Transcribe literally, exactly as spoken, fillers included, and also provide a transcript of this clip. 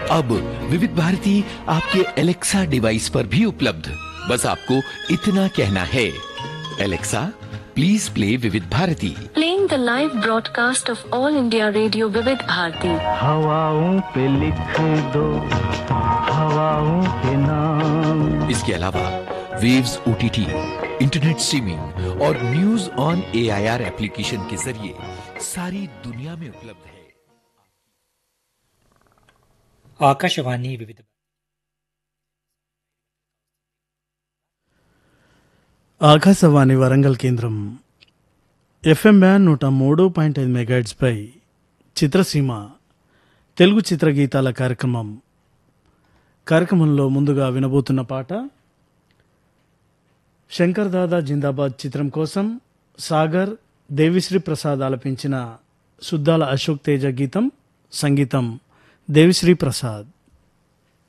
अब विविध भारती आपके एलेक्सा डिवाइस पर भी उपलब्ध। बस आपको इतना कहना है, एलेक्सा प्लीज प्ले विविध Bharti. Playing the live broadcast of All India Radio Vivid Bharati. हवाओं पे लिख दो हवाओं के नाम। इसके अलावा वेव्स ओटीटी, इंटरनेट स्ट्रीमिंग और न्यूज ऑन एआईआर एप्लीकेशन के जरिए सारी दुनिया में उपलब्ध है। ఆకాశవాణి వివిధ ఆకాశవాణి వరంగల్ కేంద్రం ఎఫ్ఎం బ్యాండ్ నూట మూడు పాయింట్ ఐదు మెగాహెర్ట్జ్పై చిత్రసీమ తెలుగు చిత్రగీతాల కార్యక్రమం కార్యక్రమంలో ముందుగా వినబోతున్న పాట శంకర్ దాదా జిందాబాద్ చిత్రం కోసం సాగర్ దేవిశ్రీ ప్రసాద్ ఆలపించిన సుద్దాల అశోక్ తేజ గీతం, సంగీతం దేవిశ్రీ ప్రసాద్.